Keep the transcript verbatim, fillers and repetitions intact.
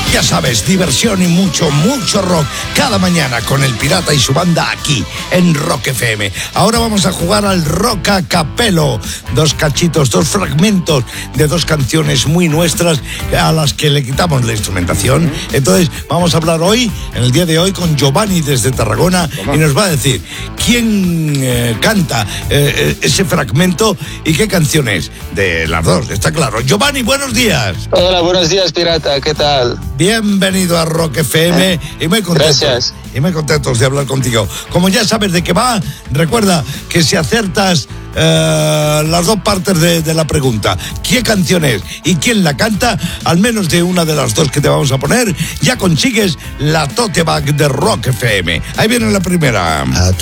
Ya sabes, diversión y mucho, mucho rock cada mañana con el Pirata y su banda aquí en Rock F M. Ahora vamos a jugar al Rock a Capello. Dos cachitos, dos fragmentos de dos canciones muy nuestras a las que le quitamos la instrumentación. Entonces vamos a hablar hoy, en el día de hoy, con Giovanni desde Tarragona y nos va a decir quién eh, canta eh, ese fragmento y qué canción es. De las dos, está claro. Giovanni, buenos días. Hola, buenos días, Pirata, ¿qué tal? Bienvenido a Rock F M eh, y muy contentos. Gracias. Y muy contentos de hablar contigo. Como ya sabes de qué va, recuerda que si acertas eh, las dos partes de, de la pregunta, qué canción es y quién la canta, al menos de una de las dos que te vamos a poner, ya consigues la tote bag de Rock F M. Ahí viene la primera.